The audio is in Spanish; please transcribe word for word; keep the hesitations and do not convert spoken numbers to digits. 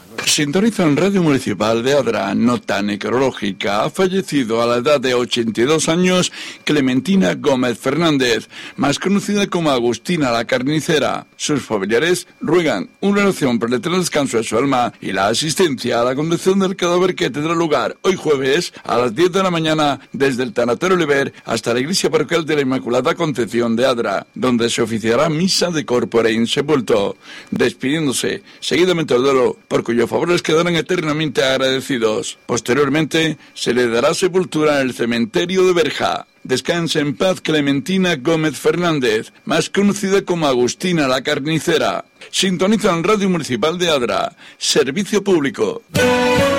Sintoniza en Radio Municipal de Adra, nota necrológica. Ha fallecido a la edad de ochenta y dos años Clementina Gómez Fernández, más conocida como Agustina la Carnicera. Sus familiares ruegan una oración por el eterno descanso de su alma y la asistencia a la conducción del cadáver que tendrá lugar hoy jueves a las diez de la mañana desde el Tanatorio Oliver hasta la iglesia parroquial de la Inmaculada Concepción de Adra, donde se oficiará misa de corpore in sepulto, despidiéndose seguidamente del duelo por cuyo favor les quedarán eternamente agradecidos. Posteriormente se le dará sepultura en el cementerio de Berja. Descanse en paz Clementina Gómez Fernández, más conocida como Agustina la Carnicera. Sintoniza en Radio Municipal de Adra, servicio público.